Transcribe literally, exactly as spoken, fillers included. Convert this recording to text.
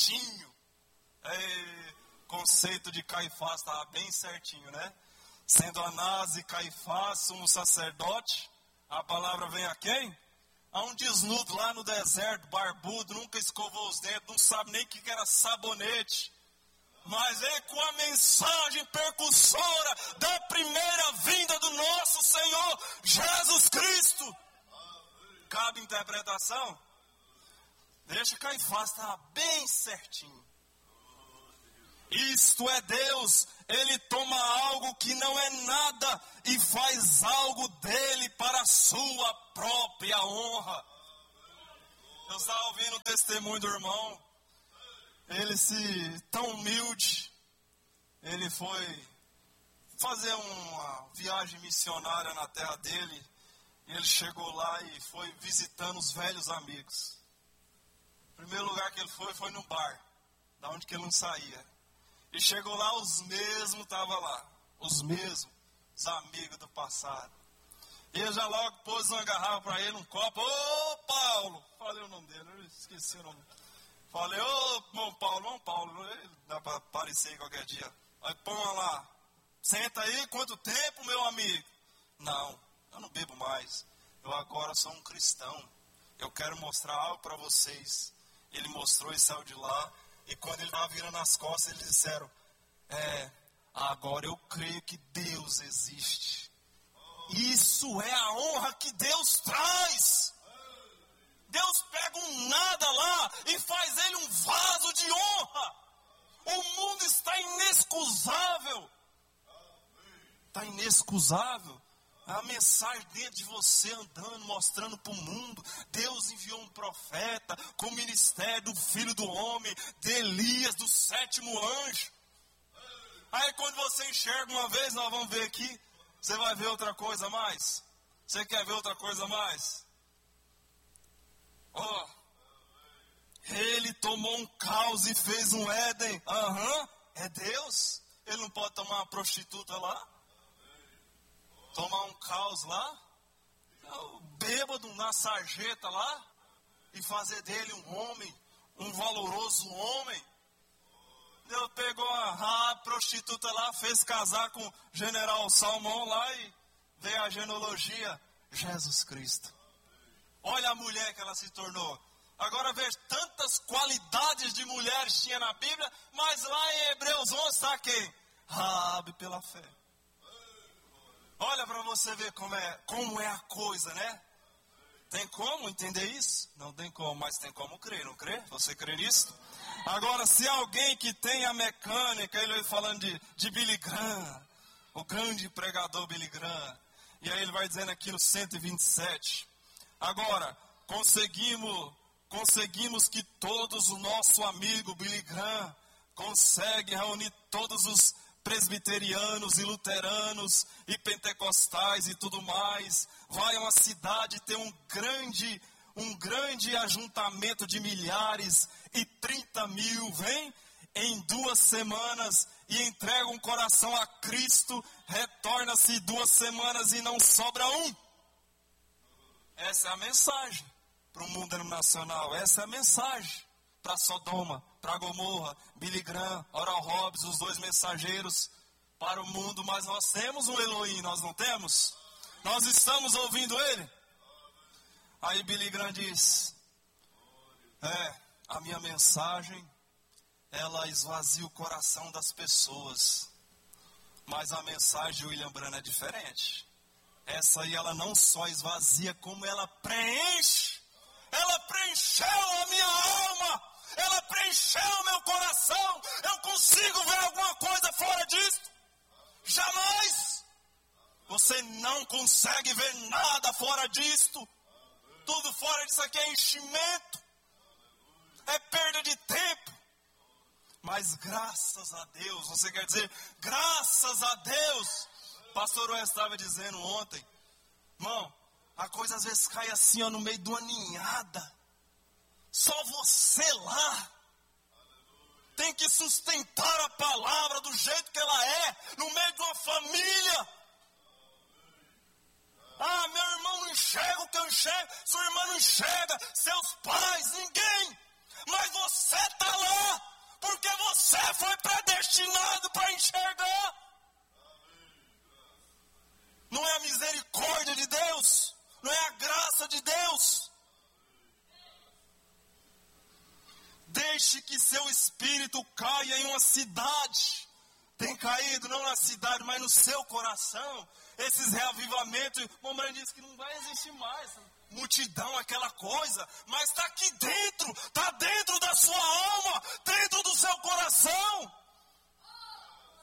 certinho. É, conceito de Caifás estava bem certinho, né? Sendo Anás e Caifás um sacerdote, a palavra vem a quem? A um desnudo lá no deserto, barbudo, nunca escovou os dentes, não sabe nem o que era sabonete. Mas é com a mensagem percussora da primeira vinda do nosso Senhor Jesus Cristo. Cabe interpretação? Deixa Caifás estar bem certinho. Isto é Deus, Ele toma algo que não é nada e faz algo dele para a sua própria honra. Eu estava ouvindo o testemunho do irmão, ele se, tão humilde, ele foi fazer uma viagem missionária na terra dele, e ele chegou lá e foi visitando os velhos amigos. O primeiro lugar que ele foi, foi no bar, da onde que ele não saía. E chegou lá, os mesmos estavam lá. Os mesmos, os amigos do passado. E eu já logo pôs uma garrafa para ele, um copo. Ô, Paulo! Falei o nome dele, eu esqueci o nome. Falei, ô, irmão Paulo, irmão Paulo. Dá para aparecer aí qualquer dia. Aí põe lá. Senta aí, quanto tempo, meu amigo? Não, eu não bebo mais. Eu agora sou um cristão. Eu quero mostrar algo para vocês. Ele mostrou e saiu de lá. E quando ele estava virando as costas, eles disseram, é, agora eu creio que Deus existe. Isso é a honra que Deus traz. Deus pega um nada lá e faz ele um vaso de honra. O mundo está inexcusável. Está inexcusável. A mensagem dentro de você andando, mostrando para o mundo. Deus enviou um profeta com o ministério do Filho do Homem, de Elias, do sétimo anjo. Aí quando você enxerga uma vez, nós vamos ver aqui, você vai ver outra coisa a mais? Você quer ver outra coisa a mais? Ó, oh, ele tomou um caos e fez um Éden. Aham, uhum, é Deus. Ele não pode tomar uma prostituta lá? Tomar um caos lá, bêbado na sarjeta lá, e fazer dele um homem, um valoroso homem. Deus pegou a, a prostituta lá, fez casar com o general Salmão lá e veio a genealogia, Jesus Cristo. Olha a mulher que ela se tornou. Agora veja, tantas qualidades de mulheres tinha na Bíblia, mas lá em Hebreus onze está quem? Raabe pela fé. Olha para você ver como é, como é a coisa, né? Tem como entender isso? Não tem como, mas tem como crer, não crê? Você crê nisso? Agora, se alguém que tem a mecânica, ele vai falando de, de Billy Graham, o grande pregador Billy Graham, e aí ele vai dizendo aqui no cento e vinte e sete, agora, conseguimos, conseguimos que todos, o nosso amigo Billy Graham, consegue reunir todos os presbiterianos e luteranos e pentecostais e tudo mais, vai a uma cidade ter um grande, um grande ajuntamento de milhares e trinta mil, vem em duas semanas e entrega um coração a Cristo, retorna-se duas semanas e não sobra um. Essa é a mensagem para o mundo denominacional, essa é a mensagem para Sodoma, para Gomorra, Billy Graham, Oral Robbins, os dois mensageiros para o mundo, mas nós temos um Elohim, nós não temos? Nós estamos ouvindo ele? Aí Billy Graham diz, é, a minha mensagem, ela esvazia o coração das pessoas, mas a mensagem de William Branham é diferente. Essa aí ela não só esvazia, como ela preenche, ela preencheu a minha alma, ela preencheu meu coração. Eu consigo ver alguma coisa fora disso? Jamais. Você não consegue ver nada fora disto. Tudo fora disso aqui é enchimento, é perda de tempo. Mas graças a Deus, você quer dizer, graças a Deus. Pastor Wes estava dizendo ontem, irmão, a coisa às vezes cai assim, ó, no meio de uma ninhada. Só você lá tem que sustentar a palavra do jeito que ela é, no meio de uma família. Ah, meu irmão não enxerga o que eu enxergo, sua irmã não enxerga, seus pais, ninguém. Mas você está lá. Você foi predestinado para enxergar. Não é a misericórdia de Deus? Não é a graça de Deus? Deixe que seu espírito caia em uma cidade. Tem caído não na cidade, mas no seu coração. Esses reavivamentos, o Mamãe disse que não vai existir mais. Multidão, aquela coisa, mas está aqui dentro, está dentro da sua alma, dentro do seu coração.